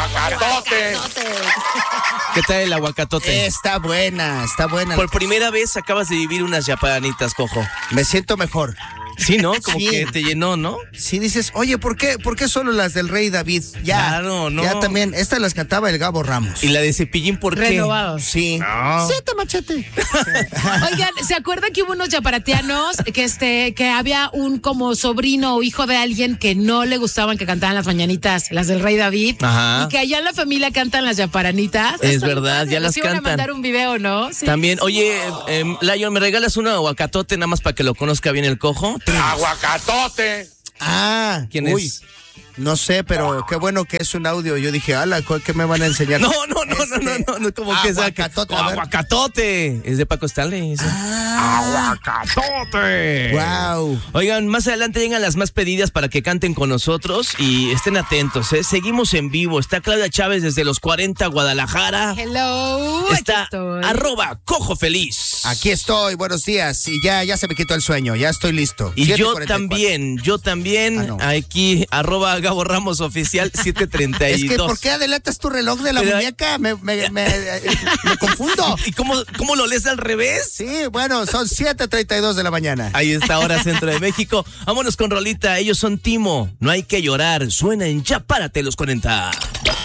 Aguacatote. ¿Qué tal el aguacatote? Está buena. Por primera vez acabas de vivir unas chaparanitas, Cojo. Me siento mejor. Sí, ¿no? Como Sí. que te llenó, ¿no? Sí, dices, oye, ¿por qué solo las del Rey David? Ya, Claro, no. Ya también, estas las cantaba el Gabo Ramos. Y la de Cepillín, ¿por qué? Renovados. Sí. No. Siete machete. Oigan, ¿se acuerdan que hubo unos chaparatianos que había un como sobrino o hijo de alguien que no le gustaban que cantaban las mañanitas, las del Rey David? Ajá. Y que allá en la familia cantan las chaparanitas. Es Está verdad, padre, ya las nos iban a cantan. mandar un video, ¿no? Sí. También, oye, Lion, ¿me regalas un aguacatote nada más para que lo conozca bien el Cojo? Aguacatote. Ah, ¿Quién uy, es? No sé, pero qué bueno que es un audio. Yo dije, ala, ¿qué me van a enseñar? No, como que sea aguacatote, a ver. aguacatote. Es de Paco Stanley. Aguacatote. Wow. Oigan, más adelante llegan las más pedidas para que canten con nosotros y estén atentos, ¿eh? Seguimos en vivo. Está Claudia Chávez desde los 40 Guadalajara. Hello. aquí Está estoy. @CojoFeliz. Aquí estoy, buenos días. Y ya se me quitó el sueño, ya estoy listo. Y yo 7:44. también, Ah, no. aquí, @Gabo Ramos Oficial 732. Es que, ¿por qué adelantas tu reloj de la Pero- muñeca? Me confundo. ¿Y cómo lo lees al revés? Sí, bueno, son 7:32 de la mañana. Ahí está, hora centro de México. Vámonos con rolita. Ellos son Timo. No hay que llorar. Suena en Ya Párate los 40.